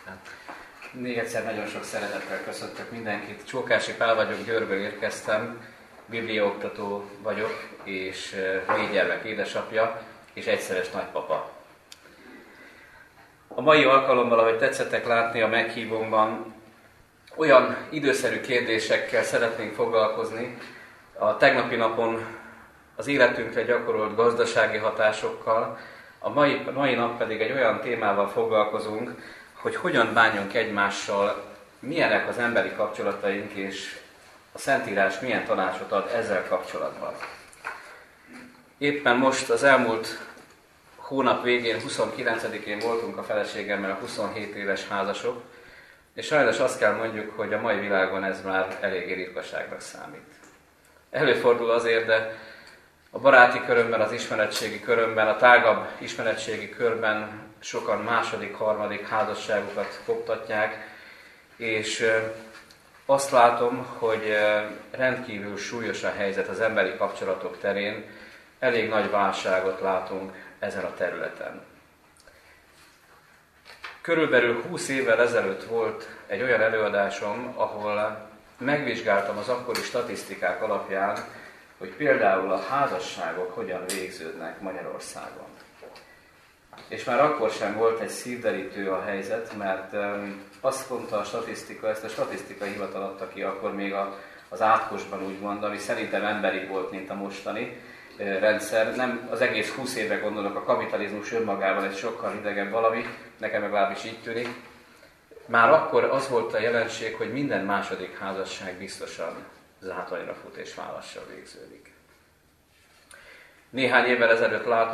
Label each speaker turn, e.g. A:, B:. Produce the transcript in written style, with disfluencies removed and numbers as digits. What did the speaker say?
A: Még egyszer nagyon sok szeretettel köszöntök mindenkit. Csókási Pál vagyok, Győrből érkeztem, bibliaoktató vagyok, és 4 gyermek édesapja, és egyszeres nagypapa. A mai alkalommal, ahogy tetszettek látni a meghívómban, olyan időszerű kérdésekkel szeretnénk foglalkozni, a tegnapi napon az életünkre gyakorolt gazdasági hatásokkal, a mai nap pedig egy olyan témával foglalkozunk, hogy hogyan bánjunk egymással, milyenek az emberi kapcsolataink, és a Szentírás milyen tanácsot ad ezzel kapcsolatban. Éppen most az elmúlt hónap végén, 29-én voltunk a feleségemmel a 27 éves házasok, és sajnos azt kell mondjuk, hogy a mai világon ez már eléggé ritkaságnak számít. Előfordul azért, de a baráti körömben, az ismeretségi körömben, a tágabb ismeretségi körben sokan második, harmadik házasságukat koptatják, és azt látom, hogy rendkívül súlyos a helyzet az emberi kapcsolatok terén, elég nagy válságot látunk ezen a területen. Körülbelül 20 évvel ezelőtt volt egy olyan előadásom, ahol megvizsgáltam az akkori statisztikák alapján, hogy például a házasságok hogyan végződnek Magyarországon. És már akkor sem volt egy szívderítő a helyzet, mert azt mondta a statisztika, ezt a statisztikai hivatal adta ki akkor még az átkosban úgymond, ami szerintem emberi volt, mint a mostani rendszer. Nem az egész 20 évre gondolok, a kapitalizmus önmagában egy sokkal idegebb valami, nekem legalábbis így tűnik. Már akkor az volt a jelenség, hogy minden második házasság biztosan zátonyra fut és válassal végződik. Néhány évvel ezelőtt látom,